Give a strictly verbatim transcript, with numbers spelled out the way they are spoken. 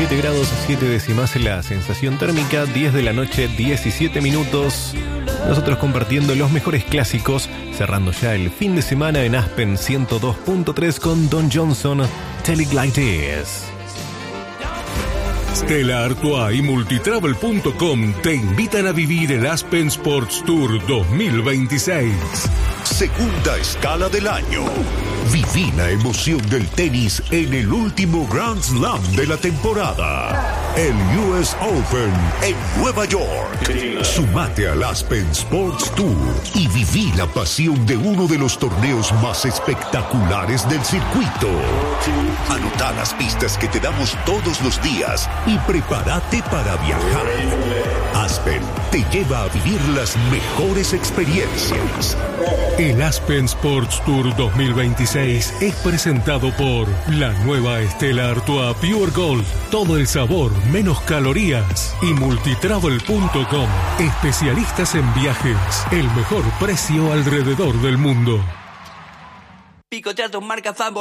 siete grados siete décimas la sensación térmica, diez de la noche, diecisiete minutos. Nosotros compartiendo los mejores clásicos, cerrando ya el fin de semana en Aspen ciento dos punto tres con Don Johnson, Tell It Like This. Stella Artois y Multitravel punto com te invitan a vivir el Aspen Sports Tour dos mil veintiséis. Segunda escala del año. Viví la emoción del tenis en el último Grand Slam de la temporada. El U S Open en Nueva York. Sumate al Aspen Sports Tour y viví la pasión de uno de los torneos más espectaculares del circuito. Anota las pistas que te damos todos los días y prepárate para viajar. Aspen te lleva a vivir las mejores experiencias. El Aspen Sports Tour dos mil veintiséis es presentado por la nueva Stella Artois Pure Gold. Todo el sabor, menos calorías. Y Multitravel punto com. Especialistas en viajes. El mejor precio alrededor del mundo. Picotear tus marcas favoritas.